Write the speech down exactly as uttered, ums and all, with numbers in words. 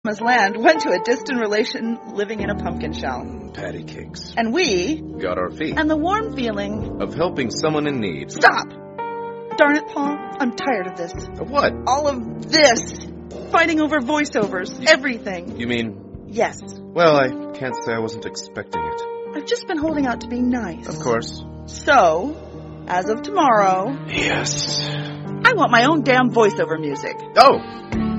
Mama's land went to a distant relation living in a pumpkin shell. Patty cakes. And we got our feet. And the warm feeling of helping someone in need. Stop! Darn it, Paul. I'm tired of this. Of what? All of this. Fighting over voiceovers. Everything. You mean? Yes. Well, I can't say I wasn't expecting it. I've just been holding out to be nice. Of course. So, as of tomorrow... Yes. I want my own damn voiceover music. Oh!